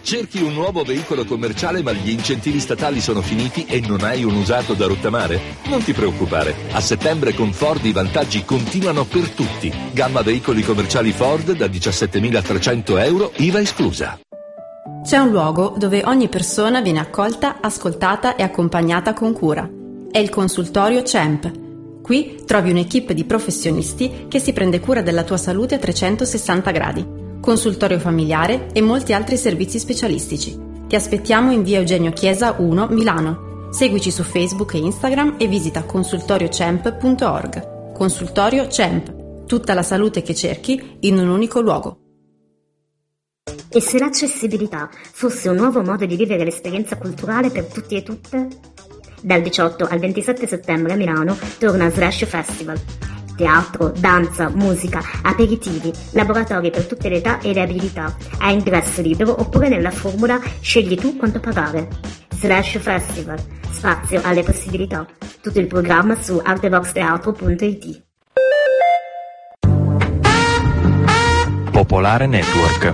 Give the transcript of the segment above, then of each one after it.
Cerchi un nuovo veicolo commerciale ma gli incentivi statali sono finiti e non hai un usato da rottamare? Non ti preoccupare, a settembre con Ford i vantaggi continuano per tutti. Gamma veicoli commerciali Ford da 17.300 euro, IVA esclusa. C'è un luogo dove ogni persona viene accolta, ascoltata e accompagnata con cura. È il consultorio CEMP. Qui trovi un'equipe di professionisti che si prende cura della tua salute a 360 gradi. Consultorio familiare e molti altri servizi specialistici. Ti aspettiamo in via Eugenio Chiesa 1, Milano. Seguici su Facebook e Instagram e visita consultoriocemp.org. Consultorio CEMP. Tutta la salute che cerchi in un unico luogo. E se l'accessibilità fosse un nuovo modo di vivere l'esperienza culturale per tutti e tutte? Dal 18 al 27 settembre a Milano torna Slash Festival. Teatro, danza, musica, aperitivi, laboratori per tutte le età e le abilità, a ingresso libero oppure nella formula scegli tu quanto pagare. Slash Festival, spazio alle possibilità. Tutto il programma su artevoxteatro.it. Popolare Network.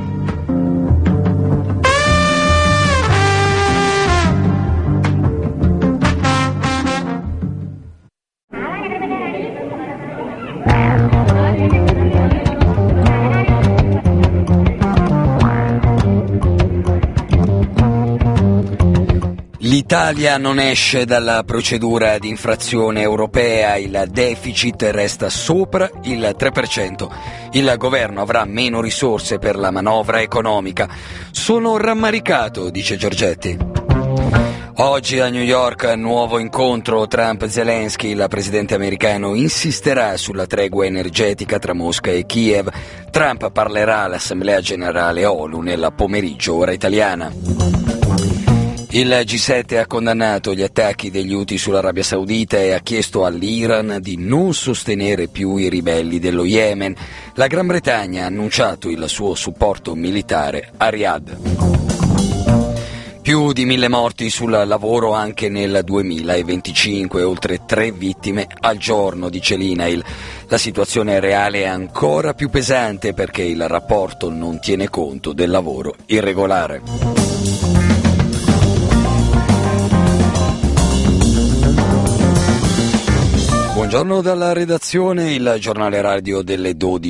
L'Italia non esce dalla procedura di infrazione europea, il deficit resta sopra il 3%. Il governo avrà meno risorse per la manovra economica. Sono rammaricato, dice Giorgetti. Oggi a New York nuovo incontro Trump-Zelensky. Il presidente americano insisterà sulla tregua energetica tra Mosca e Kiev. Trump parlerà all'Assemblea Generale ONU nel pomeriggio ora italiana. Il G7 ha condannato gli attacchi degli Houthi sull'Arabia Saudita e ha chiesto all'Iran di non sostenere più i ribelli dello Yemen. La Gran Bretagna ha annunciato il suo supporto militare a Riyadh. Più di 1.000 morti sul lavoro anche nel 2025, oltre 3 vittime al giorno, dice l'INAIL. La situazione reale è ancora più pesante perché il rapporto non tiene conto del lavoro irregolare. Buongiorno dalla redazione, il giornale radio delle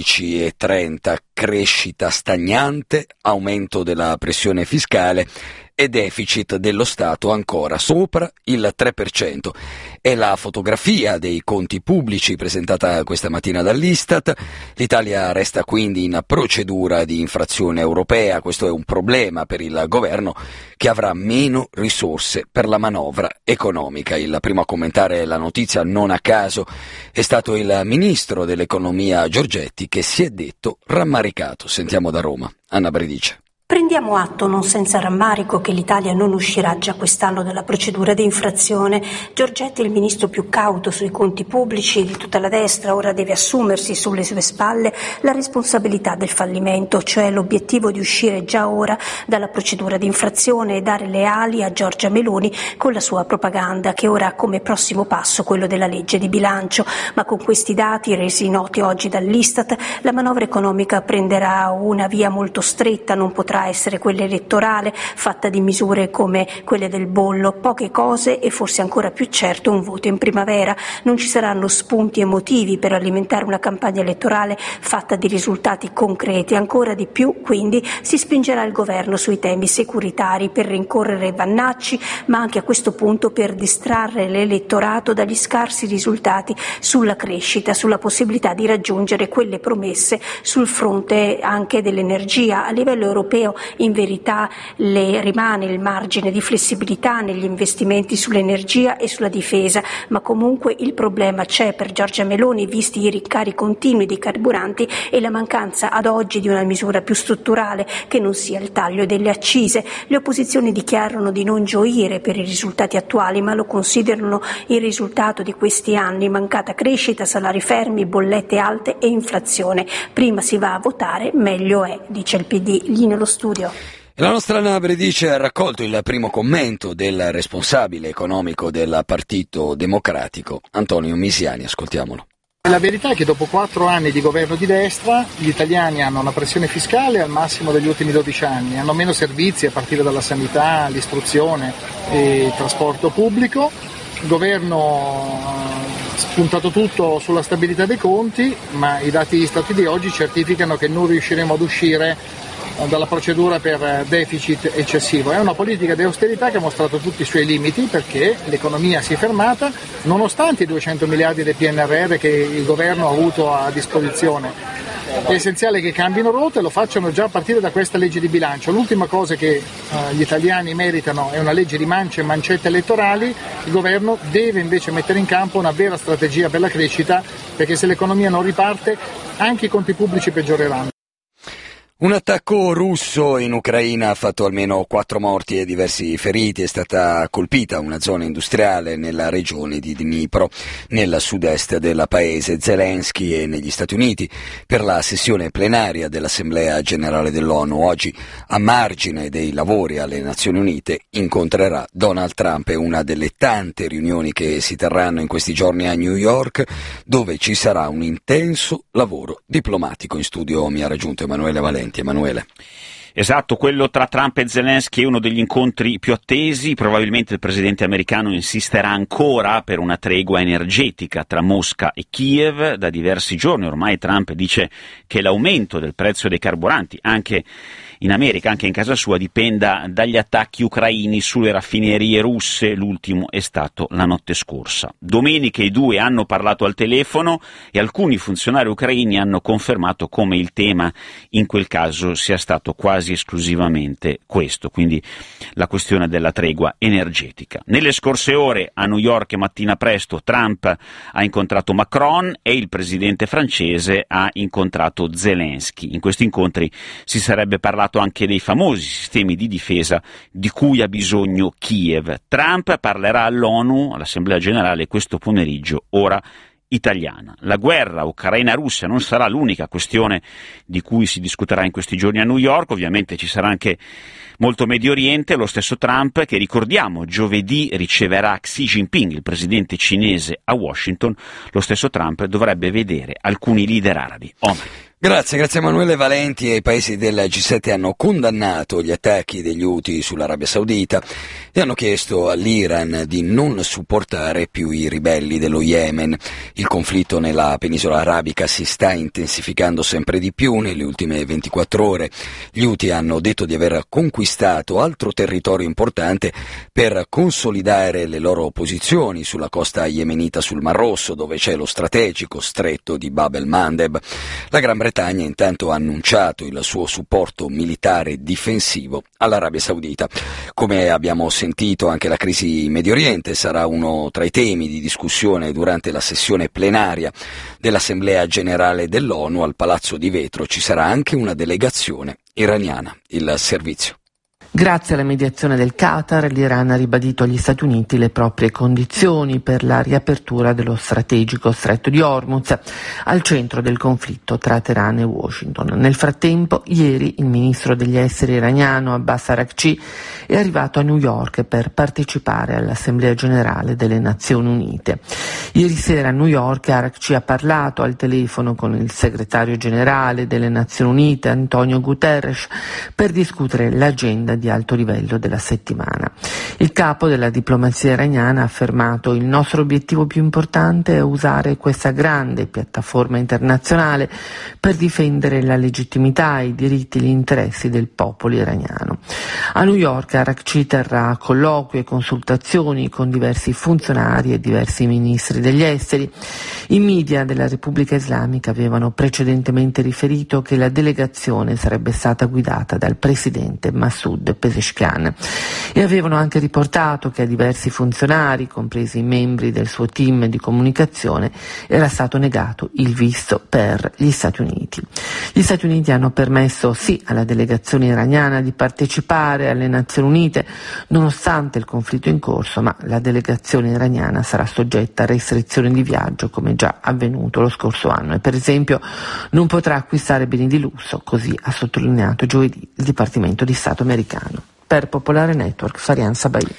12:30, crescita stagnante, aumento della pressione fiscale e deficit dello Stato ancora sopra il 3%. È la fotografia dei conti pubblici presentata questa mattina dall'Istat. L'Italia resta quindi in procedura di infrazione europea. Questo è un problema per il governo che avrà meno risorse per la manovra economica. Il primo a commentare la notizia, non a caso, è stato il ministro dell'economia Giorgetti, che si è detto rammaricato. Sentiamo da Roma Anna Bredice. Prendiamo atto, non senza rammarico, che l'Italia non uscirà già quest'anno dalla procedura di infrazione. Giorgetti, il ministro più cauto sui conti pubblici di tutta la destra, ora deve assumersi sulle sue spalle la responsabilità del fallimento, cioè l'obiettivo di uscire già ora dalla procedura di infrazione e dare le ali a Giorgia Meloni con la sua propaganda, che ora ha come prossimo passo quello della legge di bilancio. Ma con questi dati resi noti oggi dall'Istat, la manovra economica prenderà una via molto stretta, non potrà essere quella elettorale, fatta di misure come quelle del bollo, poche cose e forse ancora più certo un voto in primavera. Non ci saranno spunti emotivi per alimentare una campagna elettorale fatta di risultati concreti. Ancora di più, quindi, si spingerà il governo sui temi securitari per rincorrere Vannacci, ma anche a questo punto per distrarre l'elettorato dagli scarsi risultati sulla crescita, sulla possibilità di raggiungere quelle promesse sul fronte anche dell'energia. A livello europeo in verità rimane il margine di flessibilità negli investimenti sull'energia e sulla difesa, ma comunque il problema c'è per Giorgia Meloni, visti i rincari continui dei carburanti e la mancanza ad oggi di una misura più strutturale che non sia il taglio delle accise. Le opposizioni dichiarano di non gioire per i risultati attuali, ma lo considerano il risultato di questi anni: mancata crescita, salari fermi, bollette alte e inflazione. Prima si va a votare, meglio è, dice il PD. Gli nello studio. La nostra Anna Bredice ha raccolto il primo commento del responsabile economico del Partito Democratico, Antonio Misiani. Ascoltiamolo. La verità è che dopo 4 anni di governo di destra gli italiani hanno una pressione fiscale al massimo degli ultimi 12 anni, hanno meno servizi a partire dalla sanità, l'istruzione e il trasporto pubblico. Il governo ha spuntato tutto sulla stabilità dei conti, ma i dati Istat di oggi certificano che non riusciremo ad uscire dalla procedura per deficit eccessivo. È una politica di austerità che ha mostrato tutti i suoi limiti, perché l'economia si è fermata nonostante i 200 miliardi del PNRR che il governo ha avuto a disposizione. È essenziale che cambino rotta e lo facciano già a partire da questa legge di bilancio. L'ultima cosa che gli italiani meritano è una legge di mance e mancette elettorali. Il governo deve invece mettere in campo una vera strategia per la crescita, perché se l'economia non riparte anche i conti pubblici peggioreranno. Un attacco russo in Ucraina ha fatto almeno 4 morti e diversi feriti. È stata colpita una zona industriale nella regione di Dnipro, nel sud-est del paese. Zelensky è negli Stati Uniti per la sessione plenaria dell'Assemblea Generale dell'ONU. Oggi, a margine dei lavori alle Nazioni Unite, incontrerà Donald Trump. È una delle tante riunioni che si terranno in questi giorni a New York, dove ci sarà un intenso lavoro diplomatico. In studio mi ha raggiunto Emanuele Valenti. Emanuele. Esatto, quello tra Trump e Zelensky è uno degli incontri più attesi. Probabilmente il presidente americano insisterà ancora per una tregua energetica tra Mosca e Kiev. Da diversi giorni ormai Trump dice che l'aumento del prezzo dei carburanti, anche in America, anche in casa sua, dipenda dagli attacchi ucraini sulle raffinerie russe. L'ultimo è stato la notte scorsa. Domenica i due hanno parlato al telefono e alcuni funzionari ucraini hanno confermato come il tema in quel caso sia stato quasi esclusivamente questo, quindi la questione della tregua energetica. Nelle scorse ore a New York mattina presto Trump ha incontrato Macron e il presidente francese ha incontrato Zelensky. In questi incontri si sarebbe parlato anche dei famosi sistemi di difesa di cui ha bisogno Kiev. Trump parlerà all'ONU, all'Assemblea Generale, questo pomeriggio, ora italiana. La guerra ucraina-russa non sarà l'unica questione di cui si discuterà in questi giorni a New York. Ovviamente ci sarà anche molto Medio Oriente. Lo stesso Trump, che ricordiamo giovedì riceverà Xi Jinping, il presidente cinese, a Washington, lo stesso Trump dovrebbe vedere alcuni leader arabi. Grazie Emanuele Valenti. E i paesi del G7 hanno condannato gli attacchi degli Houthi sull'Arabia Saudita e hanno chiesto all'Iran di non supportare più i ribelli dello Yemen. Il conflitto nella penisola arabica si sta intensificando sempre di più. Nelle ultime 24 ore gli Houthi hanno detto di aver conquistato altro territorio importante per consolidare le loro posizioni sulla costa yemenita sul Mar Rosso, dove c'è lo strategico stretto di Bab el-Mandeb. La Gran Bretagna intanto ha annunciato il suo supporto militare difensivo all'Arabia Saudita. Come abbiamo sentito, anche la crisi in Medio Oriente sarà uno tra i temi di discussione durante la sessione plenaria dell'Assemblea Generale dell'ONU. Al Palazzo di Vetro ci sarà anche una delegazione iraniana. Il servizio. Grazie alla mediazione del Qatar, l'Iran ha ribadito agli Stati Uniti le proprie condizioni per la riapertura dello strategico stretto di Hormuz, al centro del conflitto tra Teheran e Washington. Nel frattempo, ieri il ministro degli esteri iraniano Abbas Araghchi è arrivato a New York per partecipare all'Assemblea Generale delle Nazioni Unite. Ieri sera a New York Araghchi ha parlato al telefono con il segretario generale delle Nazioni Unite Antonio Guterres per discutere l'agenda di alto livello della settimana. Il capo della diplomazia iraniana ha affermato: il nostro obiettivo più importante è usare questa grande piattaforma internazionale per difendere la legittimità, i diritti e gli interessi del popolo iraniano. A New York Araghchi terrà colloqui e consultazioni con diversi funzionari e diversi ministri degli esteri. I media della Repubblica Islamica avevano precedentemente riferito che la delegazione sarebbe stata guidata dal presidente Masoud Pezeshkian e avevano anche riportato che a diversi funzionari, compresi i membri del suo team di comunicazione, era stato negato il visto per gli Stati Uniti. Gli Stati Uniti hanno permesso sì alla delegazione iraniana di partecipare alle Nazioni Unite nonostante il conflitto in corso, ma la delegazione iraniana sarà soggetta a restrizioni di viaggio come già avvenuto lo scorso anno e per esempio non potrà acquistare beni di lusso, così ha sottolineato giovedì il Dipartimento di Stato americano. Per Popolare Network, Farian Sabai.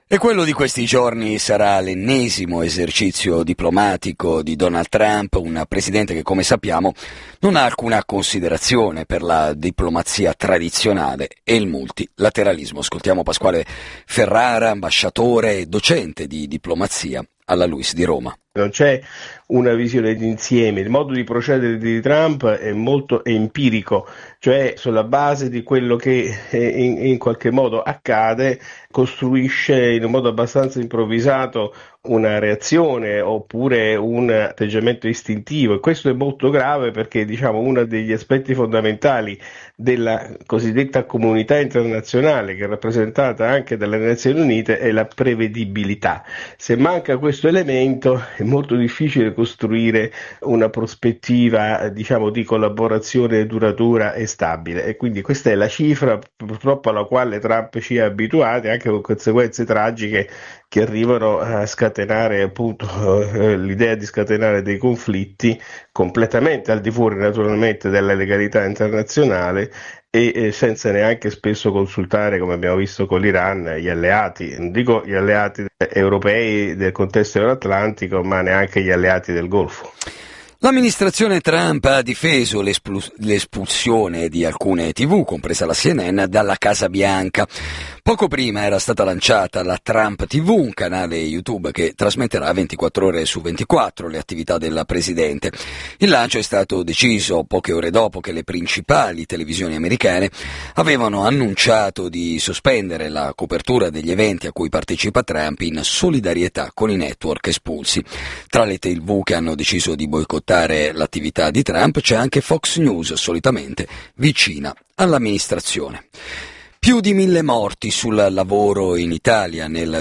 E quello di questi giorni sarà l'ennesimo esercizio diplomatico di Donald Trump, un presidente che, come sappiamo, non ha alcuna considerazione per la diplomazia tradizionale e il multilateralismo. Ascoltiamo Pasquale Ferrara, ambasciatore e docente di diplomazia alla LUISS di Roma. Non c'è una visione d'insieme, il modo di procedere di Trump è molto empirico, cioè sulla base di quello che in qualche modo accade costruisce in un modo abbastanza improvvisato una reazione oppure un atteggiamento istintivo, e questo è molto grave perché uno degli aspetti fondamentali della cosiddetta comunità internazionale, che è rappresentata anche dalle Nazioni Unite, è la prevedibilità. Se manca questo elemento è molto difficile costruire una prospettiva di collaborazione duratura e stabile, e quindi questa è la cifra purtroppo alla quale Trump ci ha abituati, anche con conseguenze tragiche che arrivano a scatenare appunto l'idea di scatenare dei conflitti completamente al di fuori naturalmente della legalità internazionale e senza neanche spesso consultare, come abbiamo visto con l'Iran, gli alleati, non dico gli alleati europei del contesto euroatlantico, ma neanche gli alleati del Golfo. L'amministrazione Trump ha difeso l'espulsione di alcune TV, compresa la CNN, dalla Casa Bianca. Poco prima era stata lanciata la Trump TV, un canale YouTube che trasmetterà 24 ore su 24 le attività del presidente. Il lancio è stato deciso poche ore dopo che le principali televisioni americane avevano annunciato di sospendere la copertura degli eventi a cui partecipa Trump in solidarietà con i network espulsi. Tra le TV che hanno deciso di boicottare l'attività di Trump c'è anche Fox News, solitamente vicina all'amministrazione. Più di 1.000 morti sul lavoro in Italia nel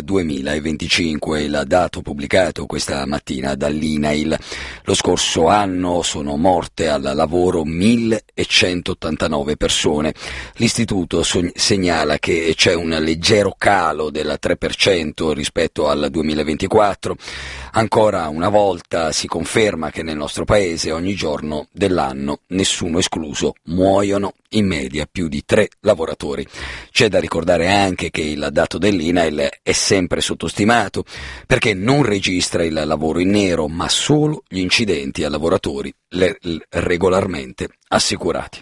2025, il dato pubblicato questa mattina dall'INAIL. Lo scorso anno sono morte al lavoro 1.189 persone. L'istituto segnala che c'è un leggero calo del 3% rispetto al 2024. Ancora una volta si conferma che nel nostro paese ogni giorno dell'anno, nessuno escluso, muoiono in media più di 3 lavoratori. C'è da ricordare anche che il dato dell'INAIL è sempre sottostimato perché non registra il lavoro in nero, ma solo gli incidenti a lavoratori regolarmente assicurati.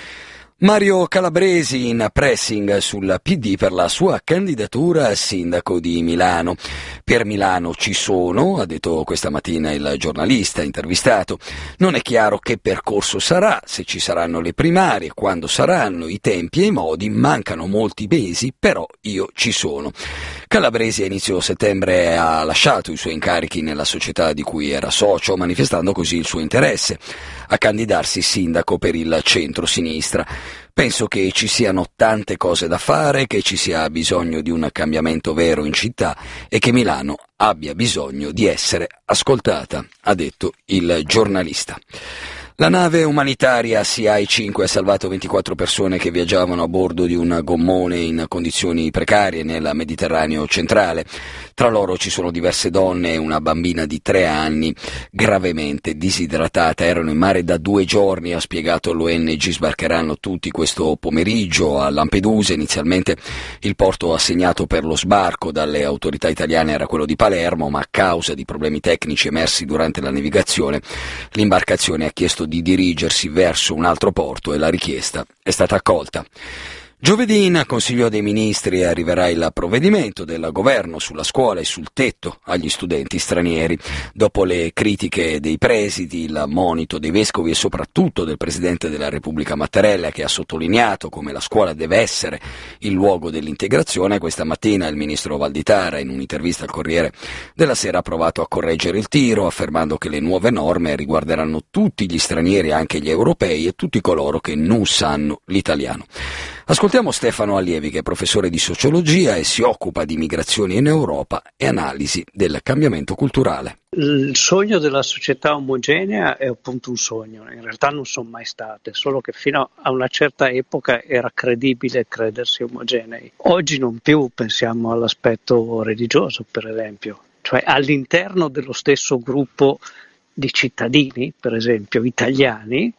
Mario Calabresi in pressing sul PD per la sua candidatura a sindaco di Milano. Per Milano ci sono, ha detto questa mattina il giornalista intervistato. Non è chiaro che percorso sarà, se ci saranno le primarie, quando saranno, i tempi e i modi, mancano molti mesi, però io ci sono. Calabresi a inizio settembre ha lasciato i suoi incarichi nella società di cui era socio, manifestando così il suo interesse a candidarsi sindaco per il centro-sinistra. Penso che ci siano tante cose da fare, che ci sia bisogno di un cambiamento vero in città e che Milano abbia bisogno di essere ascoltata, ha detto il giornalista. La nave umanitaria CI-5 ha salvato 24 persone che viaggiavano a bordo di un gommone in condizioni precarie nel Mediterraneo centrale. Tra loro ci sono diverse donne e una bambina di 3 anni gravemente disidratata. Erano in mare da 2 giorni, ha spiegato l'ONG. Sbarcheranno tutti questo pomeriggio a Lampedusa. Inizialmente il porto assegnato per lo sbarco dalle autorità italiane era quello di Palermo, ma a causa di problemi tecnici emersi durante la navigazione l'imbarcazione ha chiesto di dirigersi verso un altro porto e la richiesta è stata accolta. Giovedì in Consiglio dei Ministri arriverà il provvedimento del governo sulla scuola e sul tetto agli studenti stranieri. Dopo le critiche dei presidi, il monito dei vescovi e soprattutto del Presidente della Repubblica Mattarella, che ha sottolineato come la scuola deve essere il luogo dell'integrazione, questa mattina il ministro Valditara in un'intervista al Corriere della Sera ha provato a correggere il tiro, affermando che le nuove norme riguarderanno tutti gli stranieri, anche gli europei e tutti coloro che non sanno l'italiano. Ascoltiamo Stefano Allievi, che è professore di sociologia e si occupa di migrazioni in Europa e analisi del cambiamento culturale. Il sogno della società omogenea è appunto un sogno, in realtà non sono mai state, solo che fino a una certa epoca era credibile credersi omogenei. Oggi non più, pensiamo all'aspetto religioso per esempio, cioè all'interno dello stesso gruppo di cittadini, per esempio italiani,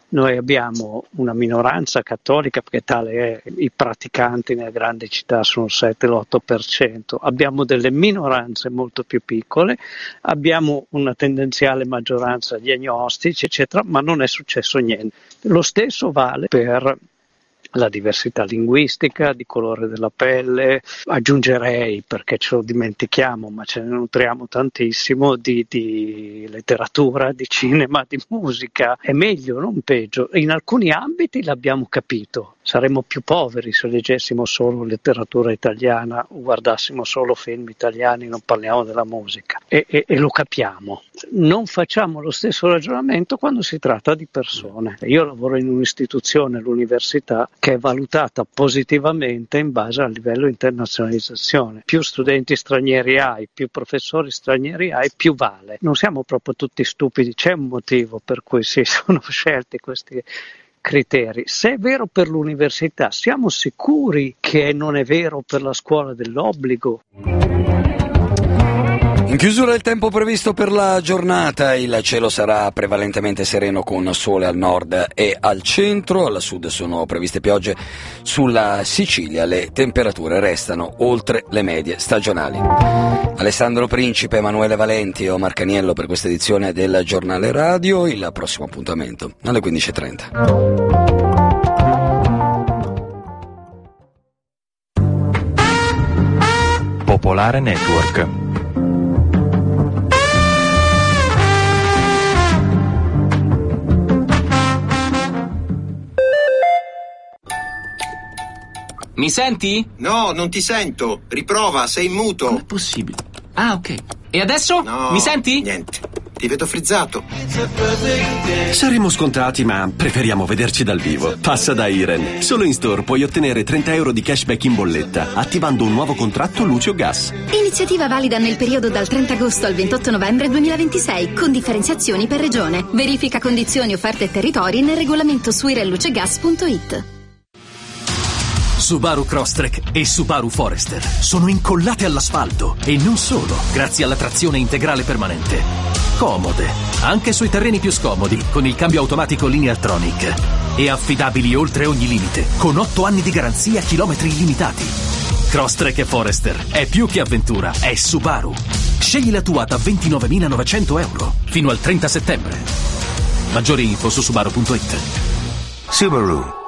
Noi abbiamo una minoranza cattolica, perché tale è, i praticanti nelle grandi città sono il 7-8%, abbiamo delle minoranze molto più piccole, abbiamo una tendenziale maggioranza di agnostici, eccetera, ma non è successo niente. Lo stesso vale per la diversità linguistica, di colore della pelle, aggiungerei, perché ce lo dimentichiamo, ma ce ne nutriamo tantissimo, di letteratura, di cinema, di musica. È meglio, non peggio. In alcuni ambiti l'abbiamo capito. Saremmo più poveri se leggessimo solo letteratura italiana o guardassimo solo film italiani, non parliamo della musica. E lo capiamo. Non facciamo lo stesso ragionamento quando si tratta di persone. Io lavoro in un'istituzione, l'università, che è valutata positivamente in base al livello di internazionalizzazione. Più studenti stranieri hai, più professori stranieri hai, più vale. Non siamo proprio tutti stupidi, c'è un motivo per cui si sono scelti questi criteri. Se è vero per l'università, siamo sicuri che non è vero per la scuola dell'obbligo? In chiusura del tempo previsto per la giornata, il cielo sarà prevalentemente sereno con sole al nord e al centro, al sud sono previste piogge sulla Sicilia, le temperature restano oltre le medie stagionali. Alessandro Principe, Emanuele Valenti e Omar Caniello per questa edizione del Giornale Radio, il prossimo appuntamento alle 15:30. Popolare Network. Mi senti? No, non ti sento. Riprova, sei in muto. Com'è possibile? Ah, ok. E adesso? No, mi senti? Niente. Ti vedo frizzato. Saremo scontati, ma preferiamo vederci dal vivo. Passa da Iren. Solo in store puoi ottenere 30 euro di cashback in bolletta, attivando un nuovo contratto luce o gas. Iniziativa valida nel periodo dal 30 agosto al 28 novembre 2026, con differenziazioni per regione. Verifica condizioni, offerte e territori nel regolamento su irenlucegas.it. Subaru Crosstrek e Subaru Forester sono incollate all'asfalto e non solo, grazie alla trazione integrale permanente. Comode, anche sui terreni più scomodi, con il cambio automatico Lineartronic. E affidabili oltre ogni limite, con 8 anni di garanzia, chilometri illimitati. Crosstrek e Forester è più che avventura, è Subaru. Scegli la tua da 29.900 euro fino al 30 settembre. Maggiori info su Subaru.it. Subaru.